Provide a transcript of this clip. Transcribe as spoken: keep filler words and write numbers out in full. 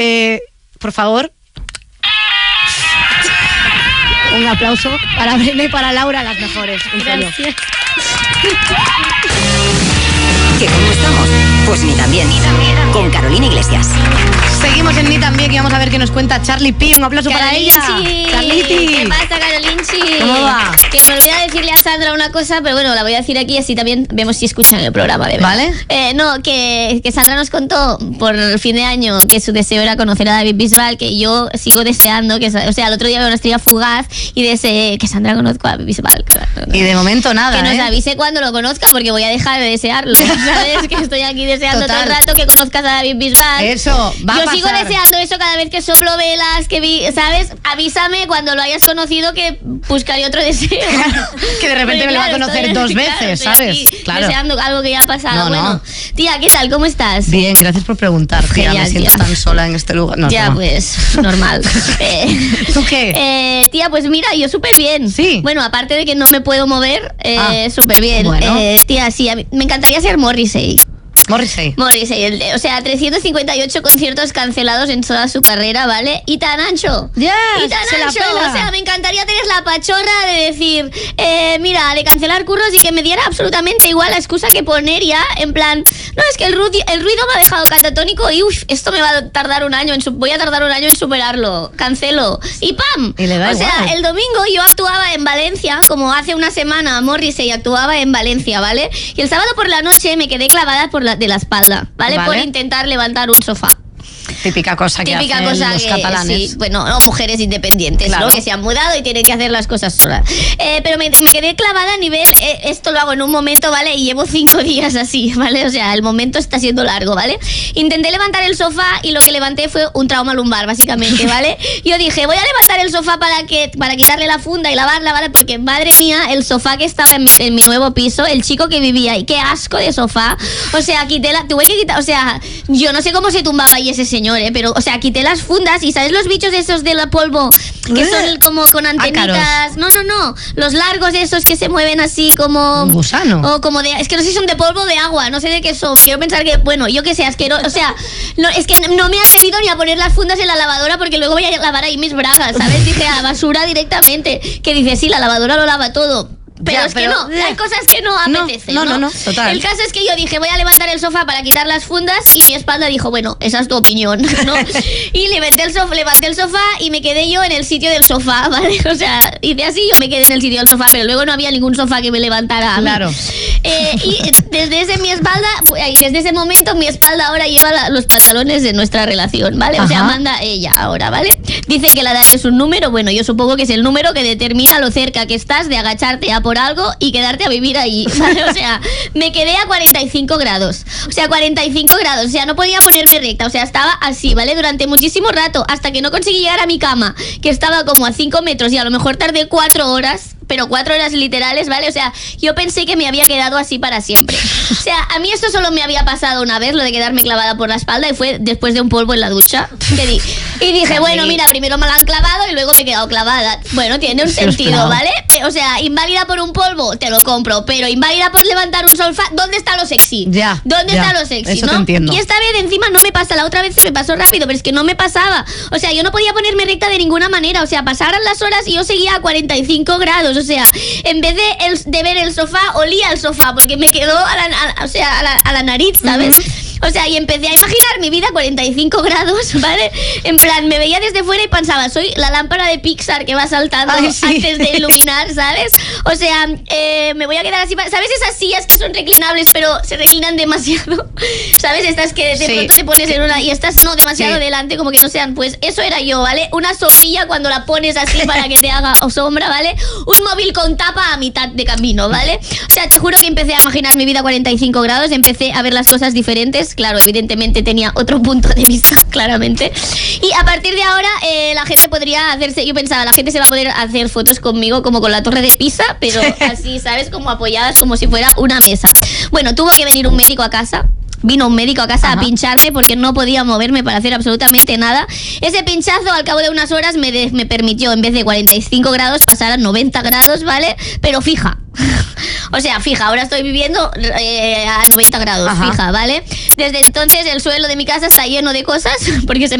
Eh, por favor. Un aplauso para Brenda y para Laura, las mejores. Gracias. ¿Que cómo estamos? Pues ni también. Ni también. Con Carolina Iglesias. Seguimos en Ni También y vamos a ver qué nos cuenta Charlie P. Un aplauso para ella. Charliti. ¿Qué pasa, Carolinchi? ¿Cómo va? Que me olvidé decirle a Sandra una cosa, pero bueno, la voy a decir aquí, así también vemos si escuchan el programa, bebé. ¿Vale? Eh, no, que, que Sandra nos contó por el fin de año que su deseo era conocer a David Bisbal, que yo sigo deseando, que, o sea, el otro día veo una estrella fugaz y deseé que Sandra conozca a David Bisbal. Y de momento nada, Que nos ¿eh? avise cuando lo conozca, porque voy a dejar de desearlo. ¿Sabes? Que estoy aquí deseando Total. todo el rato que conozcas a David Bisbal. Eso, va Yo a pasar. sigo deseando eso cada vez que soplo velas, que vi, ¿sabes? Avísame cuando lo hayas conocido que buscaré otro deseo. Que de repente Porque, me lo va a claro, conocer estoy- dos claro, veces, estoy ¿sabes? aquí Claro. Deseando algo que ya ha pasado. No, no. Bueno, tía, ¿qué tal? ¿Cómo estás? Bien, gracias por preguntar, tía. Genial, Me siento tía. tan sola en este lugar. No, ya, no. pues, normal. Eh, ¿Tú qué? eh, tía, pues mira, yo súper bien. Sí. Bueno, aparte de que no me puedo mover, eh, Ah, súper bien. bueno. Eh, tía, sí, a mí- me encantaría ser Morrissey. Morrissey. Morrissey, el de- o sea, trescientos cincuenta y ocho conciertos cancelados en toda su carrera, ¿vale? Y tan ancho. Yes, y tan se la ancho. pela. O sea, me encantaría tener la pachorra de decir, eh, mira, de cancelar curros y que me diera absolutamente igual la excusa que poner ya, en plan, no, es que el, ruido, el ruido me ha dejado catatónico y uff, esto me va a tardar un año, en su- voy a tardar un año en superarlo. Cancelo. Y ¡pam! Y le da o sea, igual. el domingo yo actuaba en Valencia, como hace una semana Morrissey actuaba en Valencia, ¿vale? Y el sábado por la noche me quedé clavada por la, de la espalda, ¿vale? Vale. Por intentar levantar un sofá. Típica cosa que Típica hacen cosa los que, catalanes. sí, bueno, o mujeres independientes, Claro. ¿no? Que se han mudado y tienen que hacer las cosas solas. Eh, pero me, me quedé clavada a nivel, eh, esto lo hago en un momento, ¿vale? Y llevo cinco días así, ¿vale? O sea, el momento está siendo largo, ¿vale? Intenté levantar el sofá y lo que levanté fue un trauma lumbar, básicamente, ¿vale? Yo dije, voy a levantar el sofá para que para quitarle la funda y lavarla, ¿vale? Porque, madre mía, el sofá que estaba en mi, en mi nuevo piso, el chico que vivía ahí, qué asco de sofá. O sea, quité la, tuve que quitar, o sea, yo no sé cómo se tumbaba ahí ese señor, ¿eh? Pero, o sea, quité las fundas y ¿sabes los bichos esos de la polvo? Que son como con antenitas. Ácaros. No, no, no. Los largos esos que se mueven así como... Un gusano. O como de... Es que no sé si son de polvo o de agua. No sé de qué son. Quiero pensar que... Bueno, yo que sé, asqueroso. O sea, no, es que no me he atrevido ni a poner las fundas en la lavadora porque luego voy a lavar ahí mis bragas, ¿sabes? Dije a la basura directamente. Que dice, sí, la lavadora lo lava todo. Pero Ya, es pero- que no, hay cosas que no No, apetecen, no, ¿no? no, no, total. El caso es que yo dije, voy a levantar el sofá para quitar las fundas y mi espalda dijo, bueno, esa es tu opinión, ¿no? Y levanté el, sofá, levanté el sofá y me quedé yo en el sitio del sofá, ¿vale? O sea, hice así, yo me quedé en el sitio del sofá, pero luego no había ningún sofá que me levantara a mí. Claro. Eh, y desde ese mi espalda, y desde ese momento mi espalda ahora lleva la- los pantalones de nuestra relación, ¿vale? O sea, Ajá. manda ella ahora, ¿vale? Dice que la edad es un número, bueno, yo supongo que es el número que determina lo cerca que estás de agacharte a por algo y quedarte a vivir ahí, ¿vale? O sea, me quedé a cuarenta y cinco grados, o sea, cuarenta y cinco grados, o sea, no podía ponerme recta, o sea, estaba así, ¿vale? Durante muchísimo rato, hasta que no conseguí llegar a mi cama, que estaba como a cinco metros y a lo mejor tardé cuatro horas, pero cuatro horas literales, ¿vale? O sea, yo pensé que me había quedado así para siempre. O sea, a mí esto solo me había pasado una vez, lo de quedarme clavada por la espalda, y fue después de un polvo en la ducha. Que di- y dije, bueno, mira, primero me la han clavado y luego me he quedado clavada. Bueno, tiene un Sí, os sentido, clavo. ¿vale? O sea, inválida por un polvo, te lo compro, pero inválida por levantar un sofá, ¿dónde está lo sexy? Ya, ¿Dónde ya, está lo sexy, eso no? te entiendo. Y esta vez encima no me pasa, la otra vez se me pasó rápido, pero es que no me pasaba. O sea, yo no podía ponerme recta de ninguna manera, o sea, pasaran las horas y yo seguía a cuarenta y cinco grados, o sea, en vez de, el, de ver el sofá, olía el sofá, porque me quedó a la, a- o sea, a la, a la nariz, ¿sabes? O sea, y empecé a imaginar mi vida a cuarenta y cinco grados, ¿vale? En plan, me veía desde fuera y pensaba, soy la lámpara de Pixar que va saltando Ay, sí. antes de iluminar, ¿sabes? O sea, eh, me voy a quedar así, pa- ¿sabes? Esas sillas que son reclinables, pero se reclinan demasiado, ¿sabes? Estas que de Sí. pronto te pones en una y estás no demasiado Sí. delante, como que no sean, pues eso era yo, ¿vale? Una sombrilla cuando la pones así para que te haga sombra, ¿vale? Un móvil con tapa a mitad de camino, ¿vale? O sea, te juro que empecé a imaginar mi vida a cuarenta y cinco grados, empecé a ver las cosas diferentes, claro, evidentemente tenía otro punto de vista, claramente. Y a partir de ahora, eh, la gente podría hacerse, yo pensaba, la gente se va a poder hacer fotos conmigo como con la torre de Pisa, pero así, ¿sabes? Como apoyadas, como si fuera una mesa. Bueno, tuvo que venir un médico a casa. Vino un médico a casa Ajá. a pincharme porque no podía moverme para hacer absolutamente nada. Ese pinchazo al cabo de unas horas me, de- me permitió, en vez de cuarenta y cinco grados, pasar a noventa grados, ¿vale? Pero fija. O sea, fija, ahora estoy viviendo eh, a noventa grados, Ajá. fija, ¿vale? Desde entonces el suelo de mi casa está lleno de cosas porque se